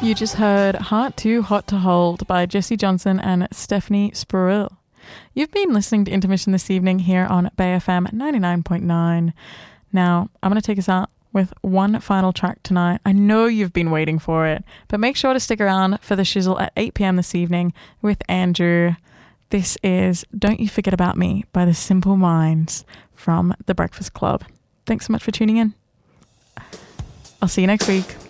You just heard Heart Too Hot to Hold by Jesse Johnson and Stephanie Spurrill. You've been listening to Intermission this evening here on Bay FM 99.9. Now, I'm going to take us out with one final track tonight. I know you've been waiting for it, but make sure to stick around for the shizzle at 8 p.m. this evening with Andrew. This is Don't You Forget About Me by the Simple Minds from The Breakfast Club. Thanks so much for tuning in. I'll see you next week.